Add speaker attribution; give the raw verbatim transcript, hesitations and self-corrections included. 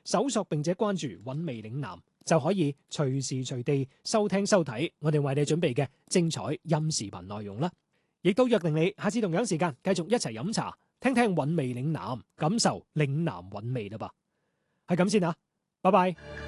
Speaker 1: 搜索並且關注韻味嶺南，就可以隨時隨地收聽收睇我哋為你準備嘅精彩音視頻內容啦。亦都約定你下次同樣時間繼續一齊飲茶，聽聽韻味嶺南，感受嶺南韻味啦噃。係咁先啊，拜拜。